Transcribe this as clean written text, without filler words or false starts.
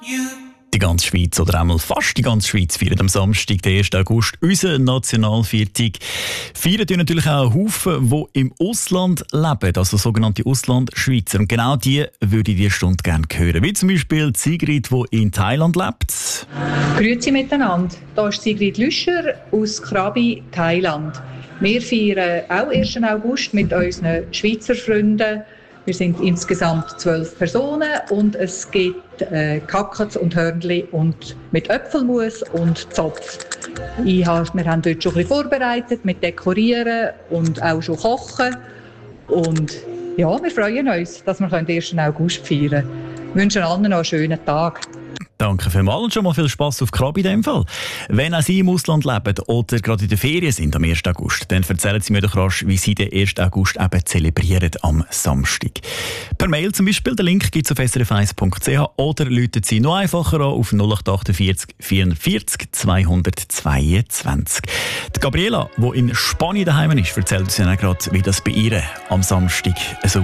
Die ganze Schweiz oder einmal fast die ganze Schweiz feiert am Samstag, den 1. August, unseren Nationalviertag. Feiern tun natürlich auch einen Haufen, die im Ausland leben, also sogenannte Auslandschweizer. Und genau die würde ich diese Stunde gerne hören. Wie zum Beispiel Sigrid, die in Thailand lebt. Grüezi miteinander. Hier ist Sigrid Lüscher aus Krabi, Thailand. Wir feiern auch 1. August mit unseren Schweizer Freunden. Wir sind insgesamt 12 Personen und es gibt Kackets und Hörnli und mit Äpfelmus und Zopf. Wir haben dort schon ein bisschen vorbereitet mit Dekorieren und auch schon Kochen. Und ja, wir freuen uns, dass wir den 1. August feiern können. Wir wünschen allen noch einen schönen Tag. Danke vielmals und schon mal viel Spass auf Krabi in dem Fall. Wenn auch Sie im Ausland leben oder gerade in der Ferien sind am 1. August, dann erzählen Sie mir doch rasch, wie Sie den 1. August eben zelebrieren am Samstag. Per Mail zum Beispiel, den Link gibt es auf srf1.ch oder rufen Sie noch einfacher an auf 0848 44 222. Die Gabriela, die in Spanien daheim ist, erzählt uns ja gerade, wie das bei ihr am Samstag so